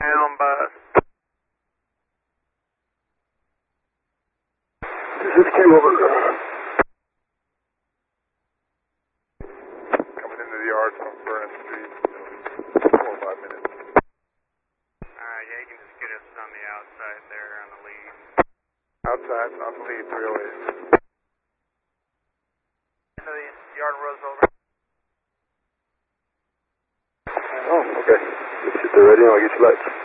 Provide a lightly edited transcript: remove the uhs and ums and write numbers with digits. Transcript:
down bus. This is Q over. Coming into the yard from Burn Street, 4 or 5 minutes. Alright, yeah, you can just get us on the outside there on the lead. Outside on the lead, 308. Into the yard rows over. Oh, okay. Get you there ready and I'll get you back.